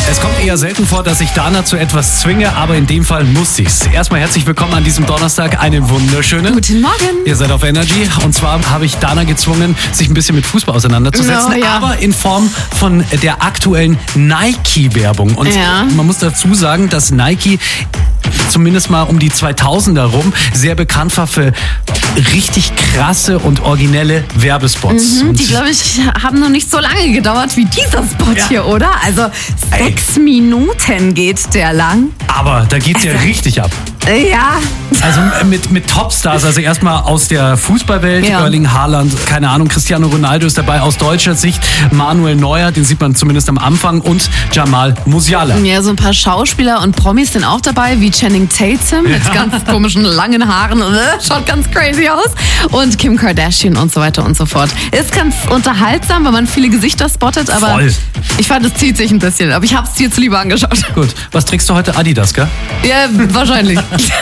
Es kommt eher selten vor, dass ich Dana zu etwas zwinge, aber in dem Fall muss ich's. Erstmal herzlich willkommen an diesem Donnerstag. Einen wunderschönen Guten Morgen. Ihr seid auf Energy und zwar habe ich Dana gezwungen, sich ein bisschen mit Fußball auseinanderzusetzen, aber in Form von der aktuellen Nike-Werbung. Und man muss dazu sagen, dass Nike zumindest mal um die 2000er rum sehr bekannt war für richtig krasse und originelle Werbespots. Die, glaube ich, haben noch nicht so lange gedauert wie dieser Spot hier, oder? Also 6 Minuten geht der lang. Aber da geht's ja richtig ab. Ja. Also mit Topstars, also erstmal aus der Fußballwelt, Erling Haaland, keine Ahnung, Cristiano Ronaldo ist dabei, aus deutscher Sicht Manuel Neuer, den sieht man zumindest am Anfang, und Jamal Musiala. Ja, so ein paar Schauspieler und Promis sind auch dabei, wie Channing Tatum mit ganz komischen langen Haaren, schaut ganz crazy aus, und Kim Kardashian und so weiter und so fort. Ist ganz unterhaltsam, weil man viele Gesichter spottet, aber ich fand, es zieht sich ein bisschen, aber ich hab's dir zuliebe angeschaut. Gut, was trägst du heute? Adidas, gell? Ja, wahrscheinlich.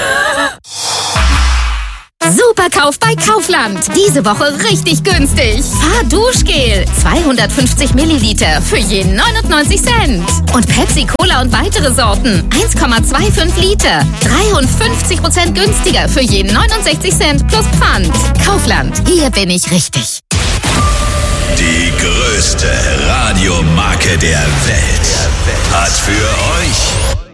Superkauf bei Kaufland. Diese Woche richtig günstig. Fahrduschgel 250 Milliliter für je 99 Cent. Und Pepsi Cola und weitere Sorten 1,25 Liter. 53% günstiger für je 69 Cent plus Pfand. Kaufland, hier bin ich richtig. Die größte Radiomarke der Welt hat für euch